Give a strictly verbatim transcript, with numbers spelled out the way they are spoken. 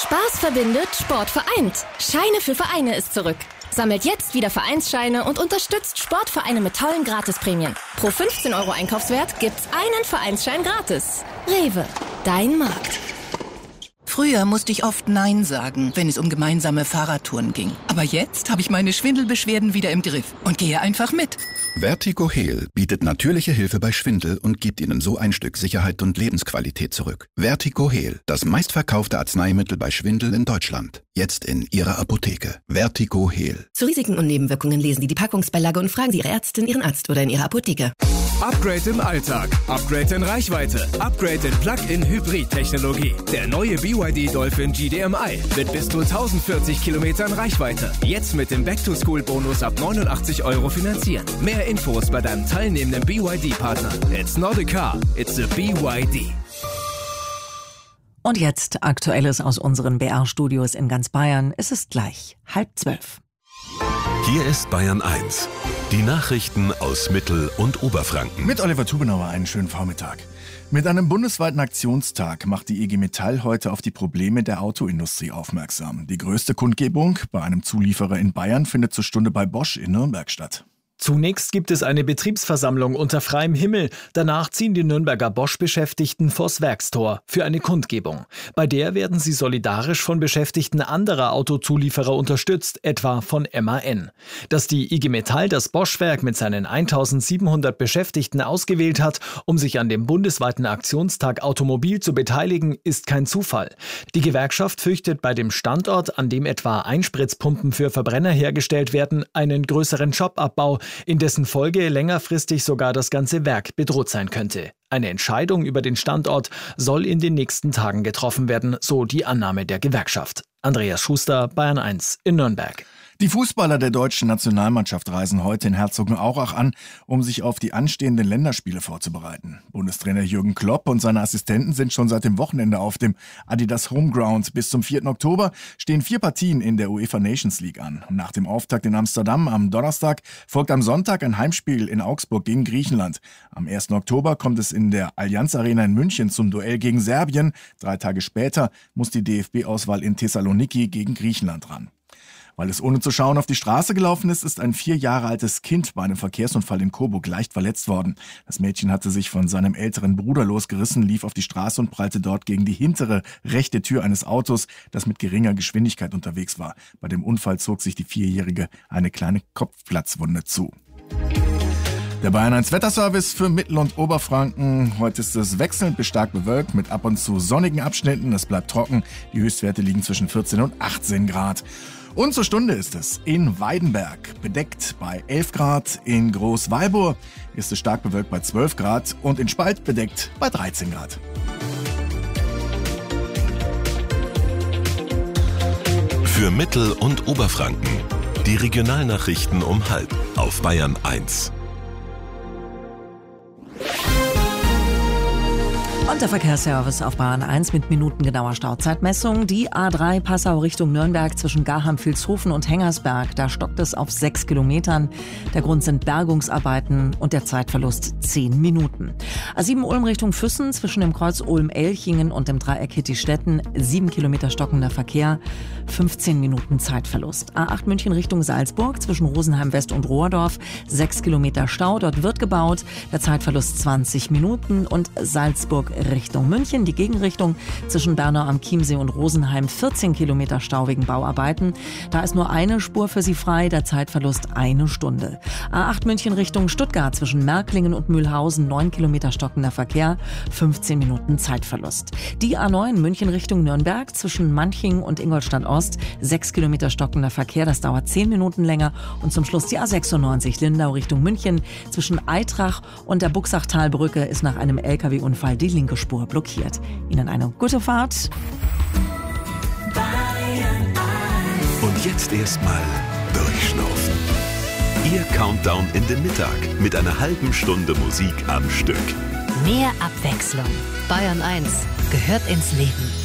Spaß verbindet, Sport vereint. Scheine für Vereine ist zurück. Sammelt jetzt wieder Vereinsscheine und unterstützt Sportvereine mit tollen Gratisprämien. Pro fünfzehn Euro Einkaufswert gibt's einen Vereinsschein gratis. Rewe, dein Markt. Früher musste ich oft Nein sagen, wenn es um gemeinsame Fahrradtouren ging. Aber jetzt habe ich meine Schwindelbeschwerden wieder im Griff und gehe einfach mit. Vertigo Heal bietet natürliche Hilfe bei Schwindel und gibt Ihnen so ein Stück Sicherheit und Lebensqualität zurück. Vertigo Heal, das meistverkaufte Arzneimittel bei Schwindel in Deutschland. Jetzt in Ihrer Apotheke. Vertigo Heal. Zu Risiken und Nebenwirkungen lesen Sie die Packungsbeilage und fragen Sie Ihre Ärztin, Ihren Arzt oder in Ihrer Apotheke. Upgrade im Alltag, Upgrade in Reichweite, Upgrade in Plug-in-Hybrid-Technologie. Der neue B Y D Dolphin G D M I mit bis zu tausendvierzig Kilometern Reichweite. Jetzt mit dem Back-to-School-Bonus ab neunundachtzig Euro finanzieren. Mehr Infos bei deinem teilnehmenden B Y D-Partner. It's not a car, it's a B Y D. Und jetzt Aktuelles aus unseren B R-Studios in ganz Bayern. Es ist gleich halb zwölf. Hier ist Bayern eins. Die Nachrichten aus Mittel- und Oberfranken. Mit Oliver Tubenauer einen schönen Vormittag. Mit einem bundesweiten Aktionstag macht die I G Metall heute auf die Probleme der Autoindustrie aufmerksam. Die größte Kundgebung bei einem Zulieferer in Bayern findet zur Stunde bei Bosch in Nürnberg statt. Zunächst gibt es eine Betriebsversammlung unter freiem Himmel. Danach ziehen die Nürnberger Bosch-Beschäftigten vors Werkstor für eine Kundgebung. Bei der werden sie solidarisch von Beschäftigten anderer Autozulieferer unterstützt, etwa von M A N. Dass die I G Metall das Bosch-Werk mit seinen eintausendsiebenhundert Beschäftigten ausgewählt hat, um sich an dem bundesweiten Aktionstag Automobil zu beteiligen, ist kein Zufall. Die Gewerkschaft fürchtet bei dem Standort, an dem etwa Einspritzpumpen für Verbrenner hergestellt werden, einen größeren Jobabbau, in dessen Folge längerfristig sogar das ganze Werk bedroht sein könnte. Eine Entscheidung über den Standort soll in den nächsten Tagen getroffen werden, so die Annahme der Gewerkschaft. Andreas Schuster, Bayern eins in Nürnberg. Die Fußballer der deutschen Nationalmannschaft reisen heute in Herzogenaurach an, um sich auf die anstehenden Länderspiele vorzubereiten. Bundestrainer Jürgen Klopp und seine Assistenten sind schon seit dem Wochenende auf dem Adidas Homeground. Bis zum vierten Oktober stehen vier Partien in der UEFA Nations League an. Nach dem Auftakt in Amsterdam am Donnerstag folgt am Sonntag ein Heimspiel in Augsburg gegen Griechenland. Am ersten Oktober kommt es in der Allianz Arena in München zum Duell gegen Serbien. Drei Tage später muss die D F B-Auswahl in Thessaloniki gegen Griechenland ran. Weil es ohne zu schauen auf die Straße gelaufen ist, ist ein vier Jahre altes Kind bei einem Verkehrsunfall in Coburg leicht verletzt worden. Das Mädchen hatte sich von seinem älteren Bruder losgerissen, lief auf die Straße und prallte dort gegen die hintere rechte Tür eines Autos, das mit geringer Geschwindigkeit unterwegs war. Bei dem Unfall zog sich die Vierjährige eine kleine Kopfplatzwunde zu. Der Bayern eins Wetterservice für Mittel- und Oberfranken. Heute ist es wechselnd bis stark bewölkt mit ab und zu sonnigen Abschnitten. Es bleibt trocken. Die Höchstwerte liegen zwischen vierzehn und achtzehn Grad. Und zur Stunde ist es in Weidenberg bedeckt bei elf Grad, in Großwalburg ist es stark bewölkt bei zwölf Grad und in Spalt bedeckt bei dreizehn Grad. Für Mittel- und Oberfranken. Die Regionalnachrichten um halb auf Bayern eins. Und der Verkehrsservice auf Bayern eins mit minutengenauer Stauzeitmessung. Die A drei Passau Richtung Nürnberg zwischen Garham-Vilshofen und Hengersberg. Da stockt es auf sechs Kilometern. Der Grund sind Bergungsarbeiten und der Zeitverlust zehn Minuten. A sieben Ulm Richtung Füssen zwischen dem Kreuz Ulm-Elchingen und dem Dreieck Hittistetten. sieben Kilometer stockender Verkehr, fünfzehn Minuten Zeitverlust. A acht München Richtung Salzburg zwischen Rosenheim West und Rohrdorf. sechs Kilometer Stau, dort wird gebaut. Der Zeitverlust zwanzig Minuten. Und Salzburg Richtung München, die Gegenrichtung zwischen Bernau am Chiemsee und Rosenheim, vierzehn Kilometer Stau wegen Bauarbeiten. Da ist nur eine Spur für Sie frei, der Zeitverlust eine Stunde. A acht München Richtung Stuttgart zwischen Märklingen und Mühlhausen, neun Kilometer stockender Verkehr, fünfzehn Minuten Zeitverlust. Die A neun München Richtung Nürnberg zwischen Manching und Ingolstadt Ost, sechs Kilometer stockender Verkehr, das dauert zehn Minuten länger. Und zum Schluss die A sechsundneunzig Lindau Richtung München zwischen Eitrach und der Buxachtalbrücke ist nach einem L K W-Unfall die linke Spur blockiert. Ihnen eine gute Fahrt. Und jetzt erstmal durchschnaufen. Ihr Countdown in den Mittag mit einer halben Stunde Musik am Stück. Mehr Abwechslung. Bayern eins gehört ins Leben.